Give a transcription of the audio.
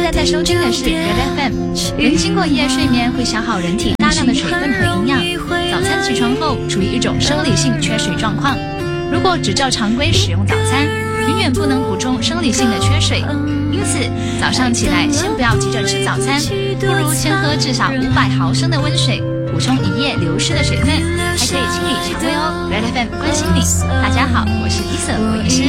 在收听的是 Red FM。 人经过一夜睡眠会消耗人体大量的水分和营养，早餐起床后处于一种生理性缺水状况。如果只照常规使用早餐，永远不能补充生理性的缺水。因此早上起来先不要急着吃早餐，不如先喝至少500毫升的温水，补充一夜流失的水分，还可以清理肠胃哦。Red FM 关心你，大家好，我是伊瑟罗医师。